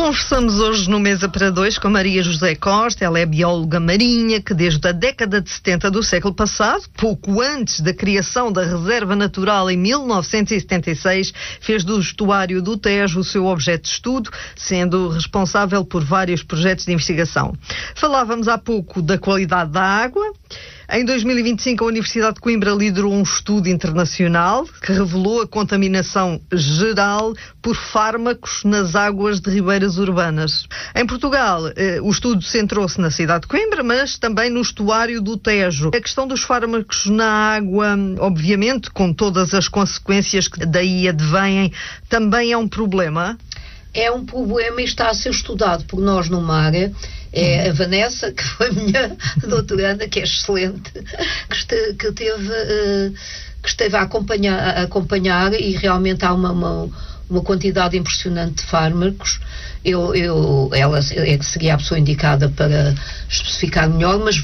Conversamos hoje no Mesa para Dois com Maria José Costa. Ela é bióloga marinha que desde a década de 70 do século passado, pouco antes da criação da Reserva Natural em 1976, fez do estuário do Tejo o seu objeto de estudo, sendo responsável por vários projetos de investigação. Falávamos há pouco da qualidade da água. Em 2025, a Universidade de Coimbra liderou um estudo internacional que revelou a contaminação geral por fármacos nas águas de ribeiras urbanas. Em Portugal, o estudo centrou-se na cidade de Coimbra, mas também no estuário do Tejo. A questão dos fármacos na água, obviamente, com todas as consequências que daí advêm, também é um problema? É um problema e está a ser estudado por nós no mar. É a Vanessa, que foi a minha doutoranda, que é excelente, que esteve a acompanhar e realmente há uma quantidade impressionante de fármacos. Ela é que seria a pessoa indicada para especificar melhor, mas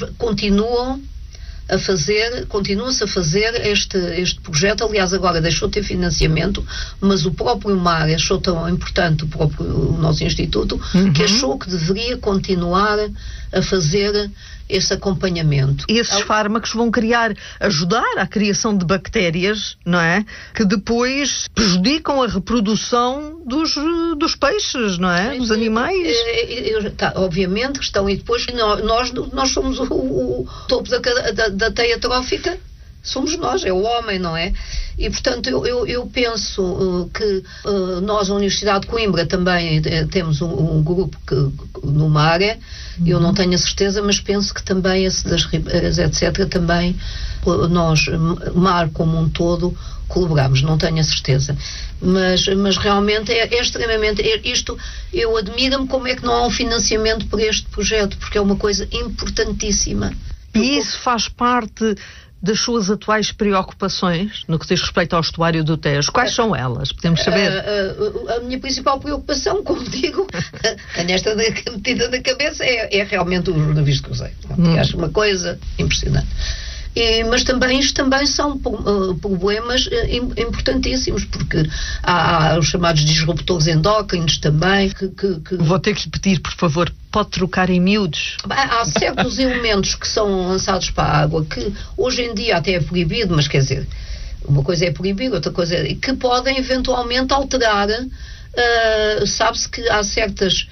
continua-se a fazer este projeto. Aliás, agora deixou de ter financiamento, mas o próprio mar achou tão importante, o nosso instituto, que achou que deveria continuar a fazer esse acompanhamento. E esses fármacos vão ajudar à criação de bactérias, não é? Que depois prejudicam a reprodução dos peixes, não é? Dos animais. Obviamente que estão, e depois nós somos o topo da teia trófica. Somos nós, é o homem, não é? E, portanto, eu penso que nós, na Universidade de Coimbra, também temos um grupo no mar. Eu não tenho a certeza, mas penso que também esse das ribeiras, etc., também nós, mar como um todo, colaboramos, não tenho a certeza. Mas realmente é extremamente... eu admiro-me como é que não há um financiamento para este projeto, porque é uma coisa importantíssima. E isso faz parte das suas atuais preocupações no que diz respeito ao estuário do Tejo? Quais são elas? Podemos saber? A minha principal preocupação, como digo, nesta metida na cabeça, é realmente os navios de cruzeiro. Acho uma coisa impressionante. Mas isto também são problemas importantíssimos, porque há os chamados disruptores endócrinos também. Vou ter que lhe pedir, por favor, pode trocar em miúdos? Há certos elementos que são lançados para a água que hoje em dia até é proibido, mas quer dizer, uma coisa é proibir, outra coisa é que podem eventualmente alterar. Sabe-se que há certos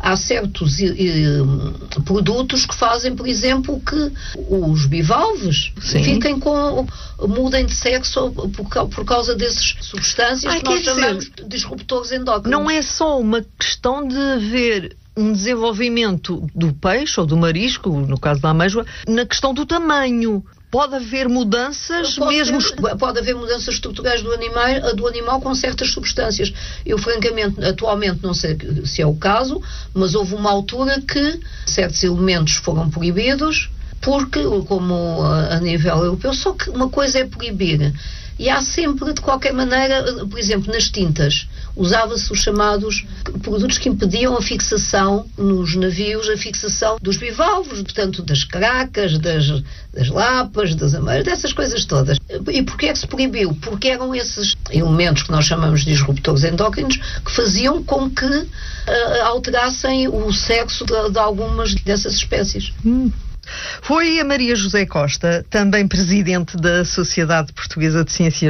produtos que fazem, por exemplo, que os bivalves mudem de sexo por causa dessas substâncias que nós chamamos de disruptores endócrinos. Não é só uma questão de haver um desenvolvimento do peixe ou do marisco, no caso da amêijoa, na questão do tamanho. Pode haver mudanças Pode haver mudanças estruturais do animal com certas substâncias. Eu, francamente, atualmente não sei se é o caso, mas houve uma altura que certos elementos foram proibidos, porque, como a nível europeu, só que uma coisa é proibir. E há sempre, de qualquer maneira, por exemplo, nas tintas, usava-se os chamados produtos que impediam a fixação nos navios, a fixação dos bivalves, portanto, das caracas, das lapas, das ameiras, dessas coisas todas. E porquê é que se proibiu? Porque eram esses elementos que nós chamamos de disruptores endócrinos que faziam com que alterassem o sexo de algumas dessas espécies. Foi a Maria José Costa, também presidente da Sociedade Portuguesa de Ciências